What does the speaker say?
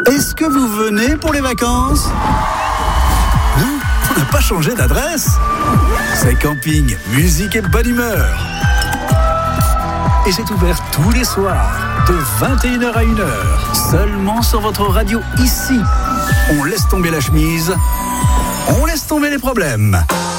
Est-ce que vous venez pour les vacances ? Non, on n'a pas changé d'adresse. C'est camping, musique et bonne humeur. Et c'est ouvert tous les soirs, de 21h à 1h, seulement sur votre radio ici. On laisse tomber la chemise, on laisse tomber les problèmes.